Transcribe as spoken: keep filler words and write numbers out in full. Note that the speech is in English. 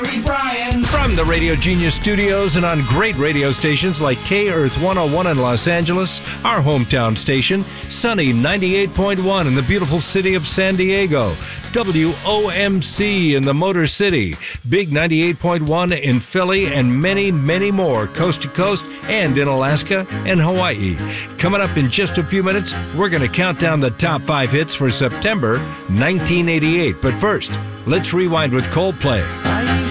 Gary Bryan. From the Radio Genius studios and on great radio stations like K-Earth one oh one in Los Angeles, our hometown station, Sunny ninety-eight point one in the beautiful city of San Diego, W O M C in the Motor City, Big ninety-eight point one in Philly, and many, many more coast to coast and in Alaska and Hawaii. Coming up in just a few minutes, we're going to count down the top five hits for September nineteen eighty-eight. But first, let's rewind with Coldplay.